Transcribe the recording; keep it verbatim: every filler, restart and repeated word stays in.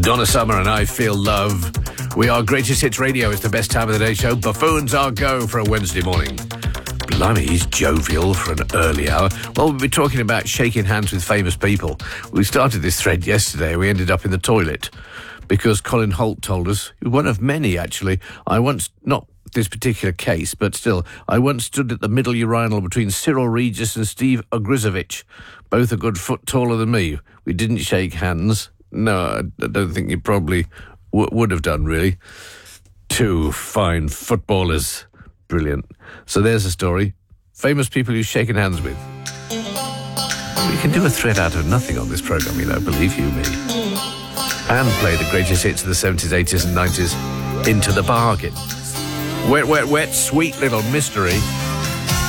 Donna Summer and I Feel Love. We are Greatest Hits Radio. It's the best time of the day show. Buffoons our go for a Wednesday morning. Blimey, he's jovial for an early hour. Well, we'll be talking about shaking hands with famous people. We started this thread yesterday. We ended up in the toilet because Colin Holt told us, one of many actually, I once, not this particular case, but still, I once stood at the middle urinal between Cyril Regis and Steve Ogrizovic, both a good foot taller than me. We didn't shake hands. No, I don't think you probably w- would have done, really. Two fine footballers. Brilliant. So there's a story. Famous people you've shaken hands with. We can do a thread out of nothing on this programme, you know, believe you me. And play the greatest hits of the seventies, eighties and nineties into the bargain. Wet, wet, wet, sweet little mystery.